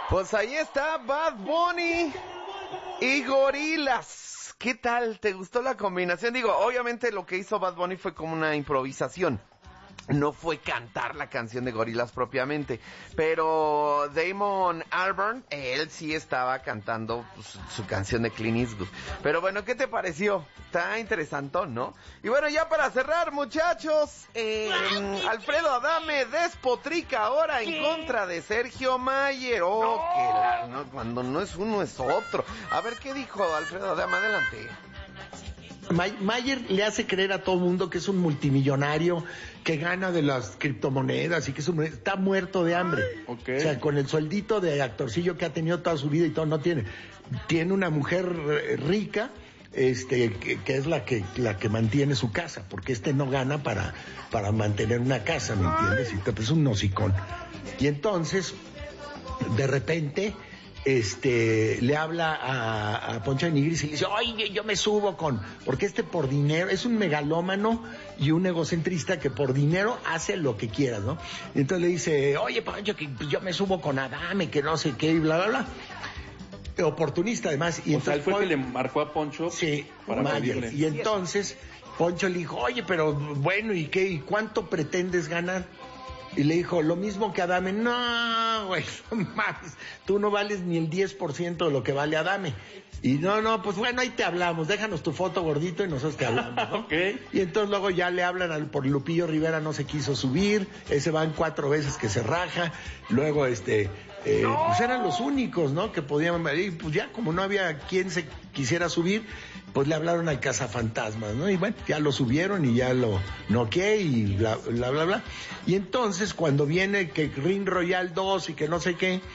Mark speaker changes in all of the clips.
Speaker 1: Pues ahí está Bad Bunny y Gorillaz. ¿Qué tal? ¿Te gustó la combinación? Digo, obviamente lo que hizo Bad Bunny fue como una improvisación. No fue cantar la canción de Gorillaz propiamente, pero Damon Albarn, él sí estaba cantando pues, su canción de Clint Eastwood. Pero bueno, ¿qué te pareció? Está interesantón, ¿no? Y bueno, ya para cerrar, muchachos, Alfredo Adame despotrica ahora en contra de Sergio Mayer. Cuando no es uno es otro. A ver, ¿qué dijo Alfredo Adame? Adelante.
Speaker 2: Mayer le hace creer a todo el mundo que es un multimillonario, que gana de las criptomonedas y que está muerto de hambre.
Speaker 3: Okay.
Speaker 2: O sea, con el sueldito de actorcillo que ha tenido toda su vida y todo, no tiene. Tiene una mujer rica, que es la que mantiene su casa, porque no gana para mantener una casa, ¿me entiendes? Y pues es un hocicón. Y entonces, de repente, le habla a Poncho de Nigris y le dice, oye, yo me subo porque por dinero, es un megalómano y un egocentrista que por dinero hace lo que quieras, ¿no? Y entonces le dice, oye, Poncho, que yo me subo con Adame, que no sé qué, y bla, bla, bla. Oportunista, además. Y
Speaker 3: entonces fue que le marcó a Poncho.
Speaker 2: Sí,
Speaker 3: para
Speaker 2: Mayer. Y entonces Poncho le dijo, oye, pero bueno, ¿y qué? ¿Y cuánto pretendes ganar? Y le dijo, lo mismo que Adame. No, güey, no mames, tú no vales ni el 10% de lo que vale Adame. Y no, pues bueno, ahí te hablamos, déjanos tu foto, gordito, y nosotros te hablamos, ¿no?
Speaker 3: Okay.
Speaker 2: Y entonces luego ya le hablan por Lupillo Rivera, no se quiso subir, ese van 4 veces que se raja, luego pues eran los únicos, ¿no? Que podían, y pues ya como no había quien se quisiera subir, pues le hablaron al cazafantasmas, ¿no? Y bueno, ya lo subieron y ya lo noqué y bla, bla, bla, bla. Y entonces cuando viene que Ring Royal 2 y que no sé qué,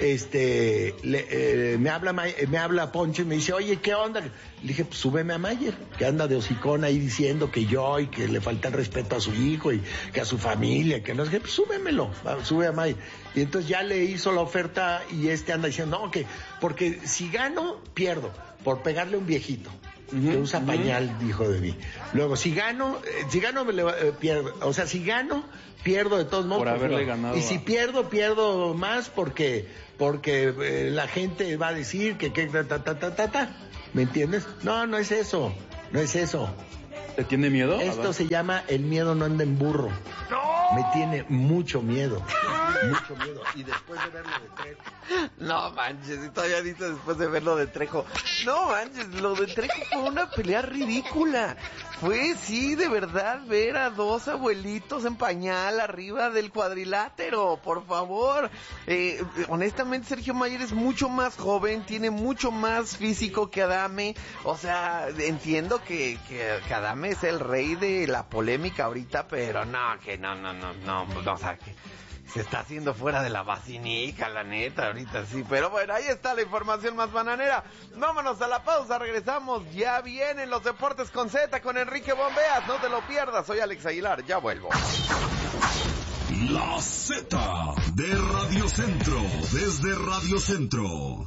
Speaker 2: me habla Poncho y me dice, oye, ¿qué onda? Le dije, pues súbeme a Mayer, que anda de hocicón ahí diciendo que yo y que le falta el respeto a su hijo y que a su familia, que no sé qué, pues súbemelo, sube a Mayer. Y entonces ya le hizo la oferta y anda diciendo, no, que porque si gano, pierdo, por pegarle a un viejito. Que usa pañal, dijo de mí. Luego, si gano, pierdo. O sea, si gano, pierdo de todos modos.
Speaker 3: Por haberle ganado.
Speaker 2: Y si pierdo más porque la gente va a decir que ¿me entiendes? No es eso.
Speaker 3: ¿Te tiene miedo?
Speaker 2: Esto se llama el miedo no anda en burro. ¡No! Me tiene mucho miedo. Mucho miedo. Y después de verlo de Trejo.
Speaker 1: No manches, y todavía dice después de verlo de Trejo. No manches, lo de Trejo fue una pelea ridícula. Fue, sí, de verdad, ver a dos abuelitos en pañal arriba del cuadrilátero, por favor. Honestamente, Sergio Mayer es mucho más joven, tiene mucho más físico que Adame. O sea, entiendo que Adame es el rey de la polémica ahorita, pero no, o sea, que se está haciendo fuera de la vacinica, la neta, ahorita sí. Pero bueno, ahí está la información más bananera. Vámonos a la pausa, regresamos. Ya vienen los deportes con Z, con Enrique Bombeas. No te lo pierdas, soy Alex Aguilar, ya vuelvo.
Speaker 4: La Z de Radio Centro, desde Radio Centro.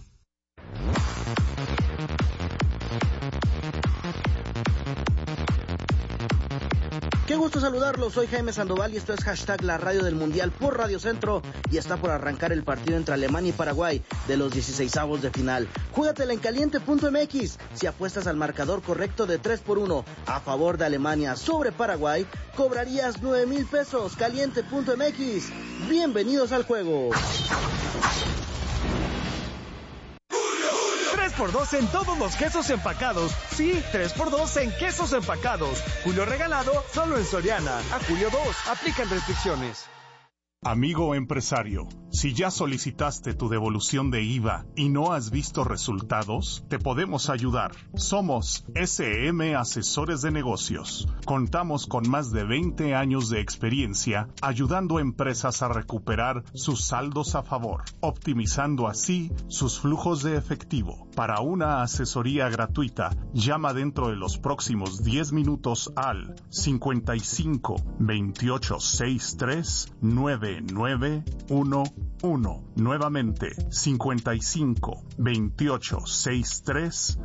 Speaker 5: Qué gusto saludarlos, soy Jaime Sandoval y esto es hashtag la radio del mundial por Radio Centro y está por arrancar el partido entre Alemania y Paraguay de los 16avos de final. Júgatela en caliente.mx, si apuestas al marcador correcto de 3-1 a favor de Alemania sobre Paraguay, cobrarías 9,000 pesos. Caliente.mx, bienvenidos al juego.
Speaker 6: 3x2 en todos los quesos empacados. Sí, 3x2 en quesos empacados. Julio regalado solo en Soriana. A julio 2, aplican restricciones.
Speaker 7: Amigo empresario, si ya solicitaste tu devolución de IVA y no has visto resultados, te podemos ayudar. Somos SM Asesores de Negocios. Contamos con más de 20 años de experiencia ayudando a empresas a recuperar sus saldos a favor, optimizando así sus flujos de efectivo. Para una asesoría gratuita, llama dentro de los próximos 10 minutos al 55 28 63 9911. Nuevamente, 55 28 63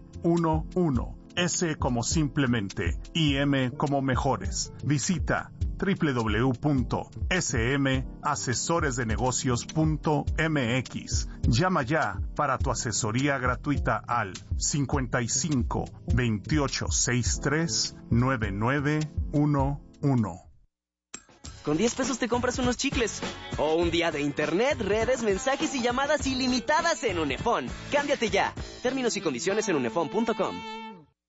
Speaker 7: 9911. S como simplemente y M como mejores. Visita www.smasesoresdenegocios.mx. Llama ya para tu asesoría gratuita al 55 28 63 9911.
Speaker 8: Con 10 pesos te compras unos chicles. O un día de internet, redes, mensajes y llamadas ilimitadas en Unefón. Cámbiate ya. Términos y condiciones en unefón.com.